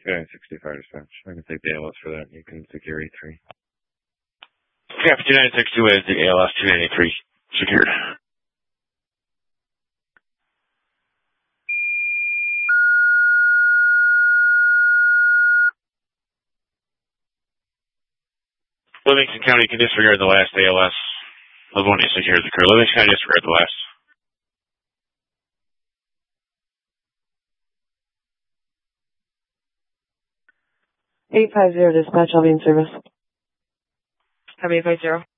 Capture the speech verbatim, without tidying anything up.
two nine six two fire dispatch. I can take the A L S for that. You can secure E three. Yeah, two nine six two is the A L S two ninety-three secured. Livingston County can disregard the last A L S. The one you secured the crew. Livingston County disregard the last. eight five zero dispatch, I'll be in service. Have eight five zero.